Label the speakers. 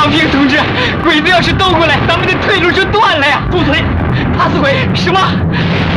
Speaker 1: 王平同志，鬼子要是斗过来，咱们的退路就断了呀！
Speaker 2: 顾司令，怕死鬼！
Speaker 1: 什么？